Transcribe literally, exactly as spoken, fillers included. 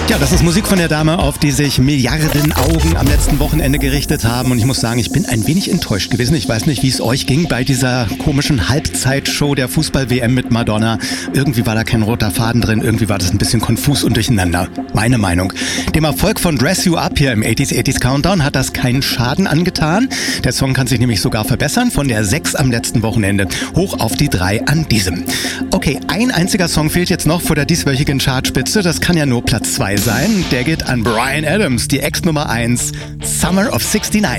Ja, das ist Musik von der Dame, auf die sich Milliarden Augen am letzten Wochenende gerichtet haben. Und ich muss sagen, ich bin ein wenig enttäuscht gewesen. Ich weiß nicht, wie es euch ging bei dieser komischen Halbzeitshow der Fußball-W M mit Madonna. Irgendwie war da kein roter Faden drin. Irgendwie war das ein bisschen konfus und durcheinander. Meine Meinung. Dem Erfolg von Dress You Up hier im achtziger achtziger Countdown hat das keinen Schaden angetan. Der Song kann sich nämlich sogar verbessern. Von der sechs am letzten Wochenende hoch auf die drei an diesem. Okay, ein einziger Song fehlt jetzt noch vor der dieswöchigen Chartspitze. Das kann ja nur Platz zwei sein. Der geht an Bryan Adams, die Ex-Nummer eins, Summer of sixty-nine.